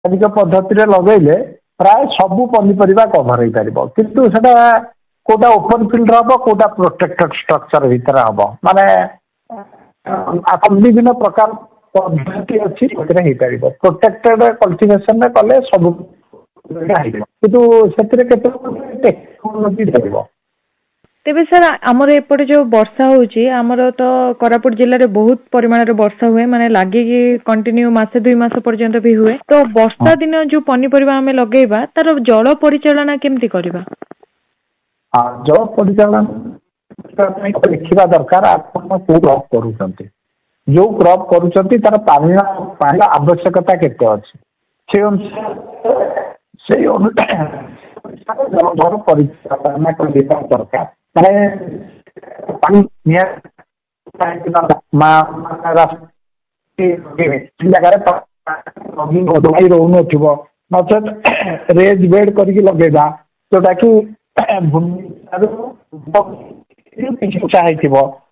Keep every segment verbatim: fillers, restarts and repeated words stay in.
अधिक पद्धति लगे प्राय सबू पनीपरिया कभर हो पार किंतु सेटा कोटा ओपन फील्ड हम कोटा प्रोटेक्टेड स्ट्रक्चर भितर हम माने विभिन्न प्रकार पद्धति अच्छी प्रोटेक्टेड कल्टिवेशन कले सब किंतु टेक्नोलोजी देव तेबे सर आमर एपटे जो वर्षा होची आमर तो कोरापुट जिले में बहुत परिमाण रे वर्षा हुए माने लागे कि कंटिन्यू मासे दुई मास पर्यंत भी हुए तो वर्षा दिन जो पनीपरिया आमे लगेबा तार जल परिचालना केमती करबा हां जल परिचालना देखिबा दरकार आपण को क्रॉप करूछंती जो क्रॉप करूछंती तार पानी पानी आवश्यकता केते अछि से अनुसार से जल जल परिचालना करबा दरकार माने पानी निया जगह रोन थी नचेत रेज बेड करके लगेगा जोटा कि भूमि चाहिए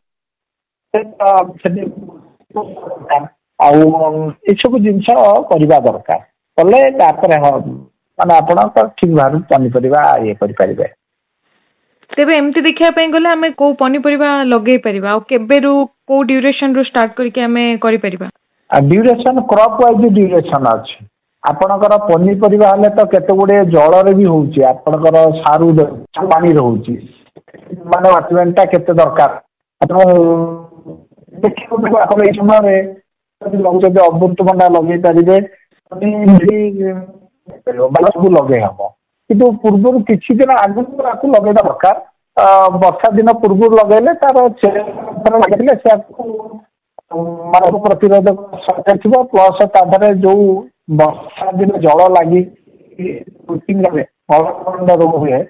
सब जिन करवा दरकार कले माने आप ठीक भाव पनीपरिया ये करें तेबे एमती देखिया पई गले हमें को पनीपरिया लगे परिबा और केबेरु को ड्यूरेशन रो स्टार्ट करके हमें करि परिबा आ ड्यूरेशन क्रॉप वाइज ड्यूरेशन अछि आपनकर पनीपरिया हले तो केते गुडे जल रे भी होउची आपनकर सारू पानी रहउची माने वाटमेंटा केते दरकार आपण देखियो आपण ए समय रे लगुचे जे अमृतभंडा लगे परिबे बालू लगे हम किंतु पूर्व किसी दिन आगु लगे दरकार वर्षा दिन पूर्व लगे तार लगे प्रतिरोधक प्लस ताधे जो वर्षा दिन जल लगी रोग हुए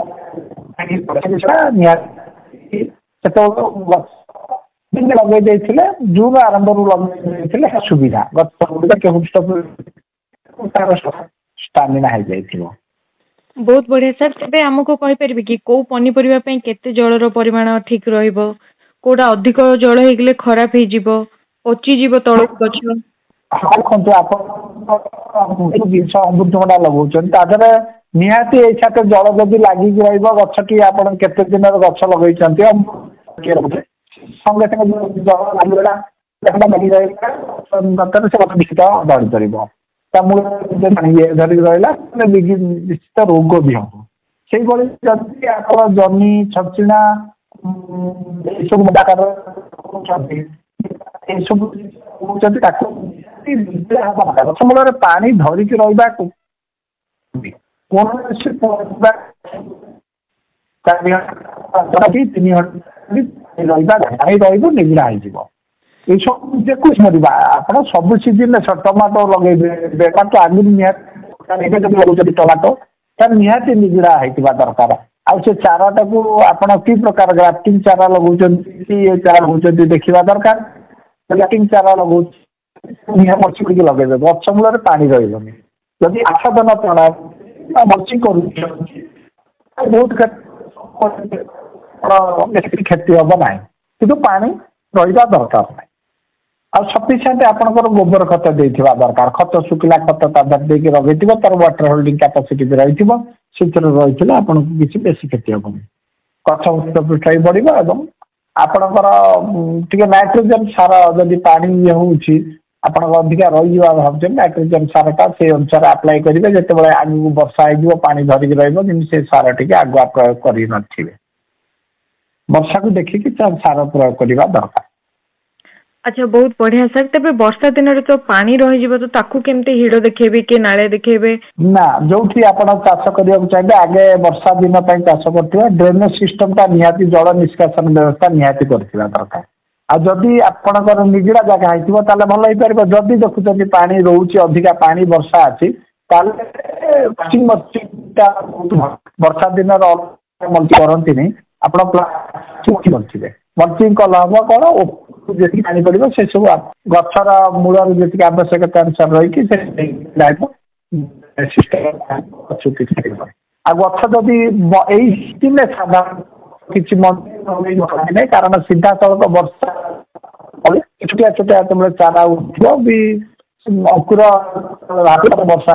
लगे जून आरंभ रू लगे सुविधा गत तार स्टामिना हो जाइथिबो बहुत बढ़िया सर तेबे हमको कहि परबे कि को पनीपरिया पई केते जलर परिमाण ठीक रहइबो कोडा अधिक जल हेगले खराब हे जीवो पची जीवो तळ गछ हां कोंतो आपण जिंस अमृतभंडा लगौछन तादरे निहाती एछा तो जल जदी लागि रहइबो गछटी आपण केते दिन गछ लगैछन्ती हम के रहुते संगे संगे जल लागला देखला लागि रहइला संगतर से गछ दिखता बढ़ परिबो धरिक रहा निश्चित रोग भी हम से जमी छचिणा सब प्रकार गछ मूल पानी धरिक रहा कौन तीन घंटा निजरा हो आप सब सीजन टमाटो लगे टमाटो आगु निहत टमाटो तार निहाती निजरा होता दरकार आउ से चाराटा को आप कि प्रकार ग्राफ्टिंग चारा लगे चारा लगे देखा दरकार ग्राफ्टिंग चारा लगे मर्ची कर लगे गछ मूल पानी रही जदि आठ दिन चढ़ा मर्ची कर बहुत क्षति हम ना कि पानी रहा दरकार ना आ सफिशिएंट आपनकर गोबर खत देथिबा दरकार खत सुखला खत तादर देके रगैतिबा तार वाटर होल्डिंग कैपेसिटी भी रहितिबा सिचर रहितले आपन किछि बेसी खेती होबनी कच्छ उत्पत्ति बढ़िबा एवं आपनकर टिके नाइट्रोजन सार जदि पानी होउछि आपन अधिक रही भाव नाइट्रोजन सारटा से अनुसार अप्लाई करेंगे जिते आगू वर्षा हो पानी धरिक रही सार टी आगुआ प्रयोग कर वर्षा को देखिकी सार प्रयोग करने दरकार। अच्छा बहुत बढ़िया सर तेरे वर्षा दिन तो पानी रही तो ताकू केमते हिड़ देखेबे के नाले देखेबे ना जो आपण चाष करने चाहिए आगे वर्षा दिन चाष करथिबा ड्रेनेज सिस्टम ता निहाती जल निष्कासन व्यवस्था निहाती करथिबा दरकार आ जदि आपणकर निजिड़ा जगह होइतिबो ताले भल होई परबो जदि देखुचंती पानी रहउची अधिका पानी वर्षा अछि ताले मल्चिंग मल्चिंग वर्षा दिन रो मल्चिंग करंती नहीं आपण प्लास्टिक मल्चिंग मल्चिंग कला हम कोन जेति पानी पड़िबो से सब गछर मूलर जेति आवश्यकता अनुसार रही कि से लाइफ सिस्टम छुटी छाड़िबो आ गछ जदि एई सिस्टम साधारण किसी मंत्री कारण सीधा सड़क वर्षा छोटिया छोटिया तुम चारा उठो भी अंकुर वर्षा